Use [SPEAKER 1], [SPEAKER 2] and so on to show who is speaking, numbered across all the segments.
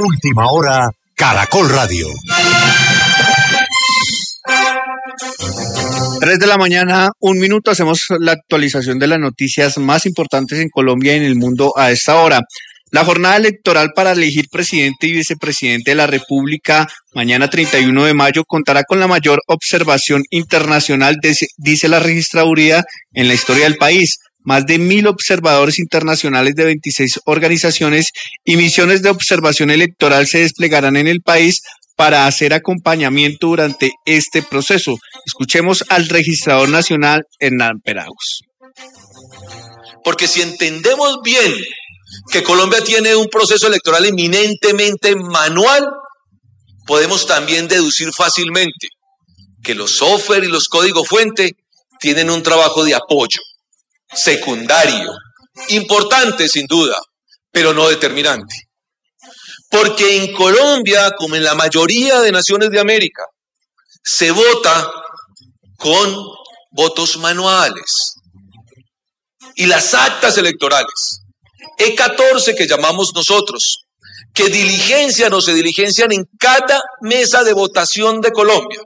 [SPEAKER 1] Última Hora, Caracol Radio.
[SPEAKER 2] 3 de la mañana, 1 minuto, hacemos la actualización de las noticias más importantes en Colombia y en el mundo a esta hora. La jornada electoral para elegir presidente y vicepresidente de la República mañana 31 de mayo contará con la mayor observación internacional, dice la registraduría, en la historia del país. Más de 1.000 observadores internacionales de 26 organizaciones y misiones de observación electoral se desplegarán en el país para hacer acompañamiento durante este proceso. Escuchemos al registrador nacional, Hernán Penagos.
[SPEAKER 3] Porque si entendemos bien que Colombia tiene un proceso electoral eminentemente manual, podemos también deducir fácilmente que los software y los códigos fuente tienen un trabajo de apoyo, secundario, importante sin duda, pero no determinante. Porque en Colombia, como en la mayoría de naciones de América, se vota con votos manuales. Y las actas electorales, E14 que llamamos nosotros, que diligencian o se diligencian en cada mesa de votación de Colombia.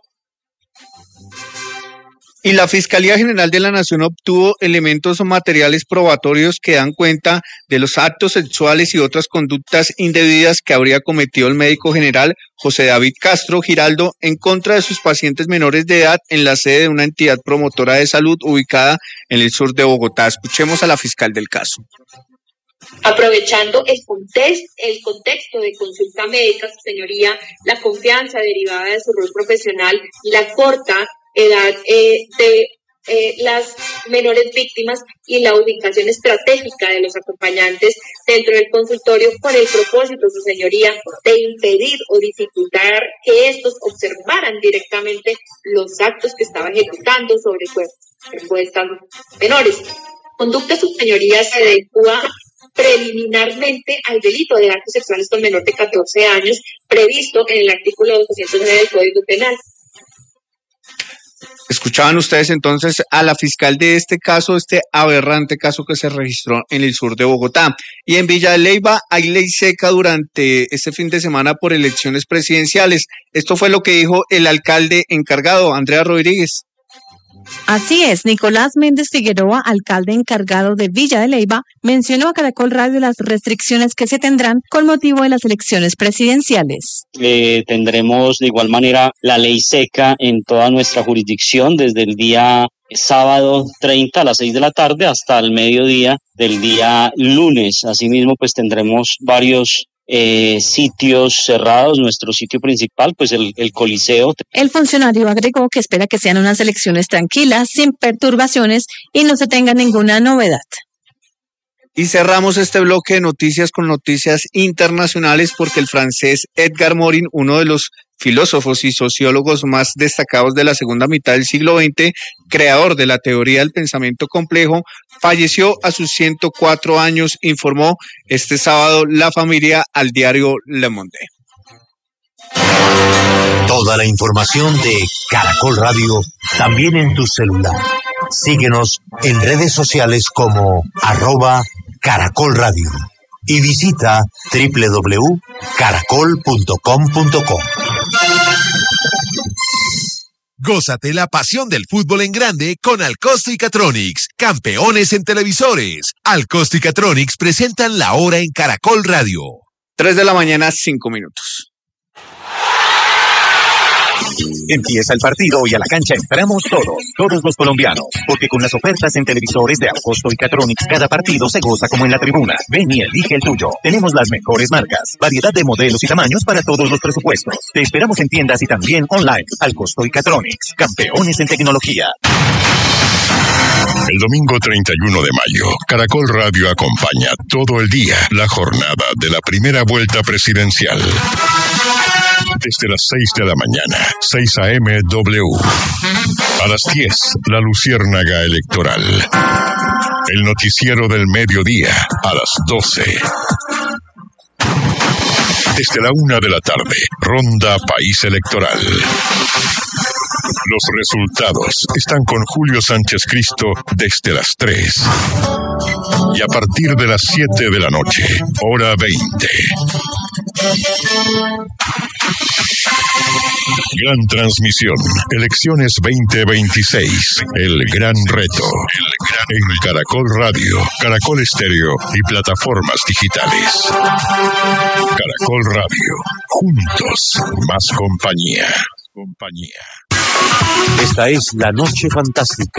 [SPEAKER 2] Y la Fiscalía General de la Nación obtuvo elementos materiales probatorios que dan cuenta de los actos sexuales y otras conductas indebidas que habría cometido el médico general José David Castro Giraldo en contra de sus pacientes menores de edad en la sede de una entidad promotora de salud ubicada en el sur de Bogotá. Escuchemos a la fiscal del caso.
[SPEAKER 4] Aprovechando el contexto de consulta médica, su señoría, la confianza derivada de su rol profesional y la corta edad de las menores víctimas y la ubicación estratégica de los acompañantes dentro del consultorio con el propósito, su señoría, de impedir o dificultar que estos observaran directamente los actos que estaba ejecutando sobre cuerpo de estas menores. Conducta, su señoría, se adecua preliminarmente al delito de actos sexuales con menor de 14 años previsto en el artículo 209 del Código Penal.
[SPEAKER 2] Escuchaban ustedes entonces a la fiscal de este caso, este aberrante caso que se registró en el sur de Bogotá. Y en Villa de Leyva hay ley seca durante este fin de semana por elecciones presidenciales. Esto fue lo que dijo el alcalde encargado, Andrea Rodríguez.
[SPEAKER 5] Así es, Nicolás Méndez Figueroa, alcalde encargado de Villa de Leyva, mencionó a Caracol Radio las restricciones que se tendrán con motivo de las elecciones presidenciales.
[SPEAKER 6] Tendremos de igual manera la ley seca en toda nuestra jurisdicción desde el día sábado 30 a las 6 de la tarde hasta el mediodía del día lunes. Asimismo, pues tendremos varios sitios cerrados. Nuestro sitio principal, pues el Coliseo.
[SPEAKER 5] El funcionario agregó que espera que sean unas elecciones tranquilas, sin perturbaciones y no se tenga ninguna novedad.
[SPEAKER 2] Y cerramos este bloque de noticias con noticias internacionales porque el francés Edgar Morin, uno de los filósofos y sociólogos más destacados de la segunda mitad del siglo XX, creador de la teoría del pensamiento complejo, falleció a sus 104 años, informó este sábado la familia al diario Le Monde.
[SPEAKER 1] Toda la información de Caracol Radio también en tu celular. Síguenos en redes sociales como @Caracol Radio y visita www.caracol.com.co.
[SPEAKER 7] Gózate la pasión del fútbol en grande con Alcosto y Catronics, campeones en televisores. Alcosto y Catronics presentan la hora en Caracol Radio.
[SPEAKER 2] 3 de la mañana, 5 minutos.
[SPEAKER 8] Empieza el partido y a la cancha entramos todos los colombianos, porque con las ofertas en televisores de Alcosto y Catronics cada partido se goza como en la tribuna. Ven y elige el tuyo. Tenemos las mejores marcas, variedad de modelos y tamaños para todos los presupuestos. Te esperamos en tiendas y también online. Alcosto y Catronics, campeones en tecnología.
[SPEAKER 9] El domingo 31 de mayo, Caracol Radio acompaña todo el día la jornada de la primera vuelta presidencial. Desde las 6 de la mañana, 6 a.m. W. A las 10, la Luciérnaga Electoral. El noticiero del mediodía, a las 12. Desde la 1 de la tarde, Ronda País Electoral. Los resultados están con Julio Sánchez Cristo desde las 3. Y a partir de las 7 de la noche, hora 20, Gran transmisión. Elecciones 2026. El gran reto. En Caracol Radio, Caracol Estéreo y plataformas digitales. Caracol Radio. Juntos. Más compañía.
[SPEAKER 1] Esta es La Noche Fantástica.